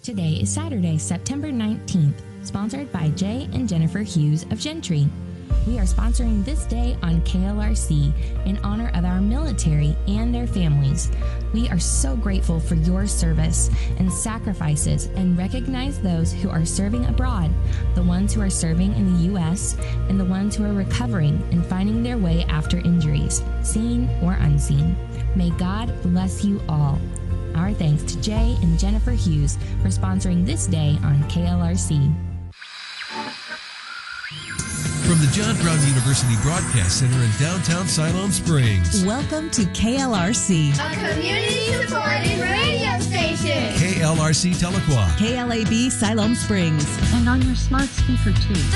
Today is Saturday, September 19th, sponsored by Jay and Jennifer Hughes of Gentry. We are sponsoring this day on KLRC in honor of our military and their families. We are so grateful for your service and sacrifices and recognize those who are serving abroad, the ones who are serving in the U.S., and the ones who are recovering and finding their way after injuries, seen or unseen. May God bless you all. Our thanks to Jay and Jennifer Hughes for sponsoring this day on KLRC. From the John Brown University Broadcast Center in downtown Siloam Springs. Welcome to KLRC, a community-supported radio station. KLRC Telequad. KLAB Siloam Springs. And on your smart speaker too.